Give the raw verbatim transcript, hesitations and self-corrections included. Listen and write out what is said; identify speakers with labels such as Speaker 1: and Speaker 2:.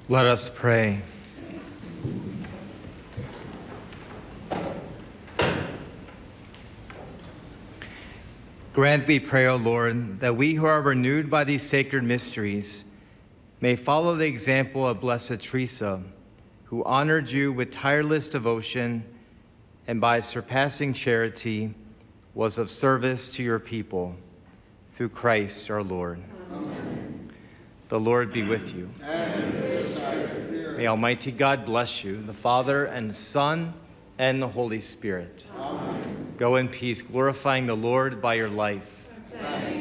Speaker 1: Let us pray. Grant, we pray, O Lord, that we who are renewed by these sacred mysteries may follow the example of Blessed Teresa, who honored you with tireless devotion and by surpassing charity was of service to your people. Through Christ our Lord. Amen. The Lord be with you.
Speaker 2: And with thy spirit.
Speaker 1: May Almighty God bless you, the Father and the Son and the Holy Spirit.
Speaker 2: Amen.
Speaker 1: Go in peace, glorifying the Lord by your life.
Speaker 2: Thanks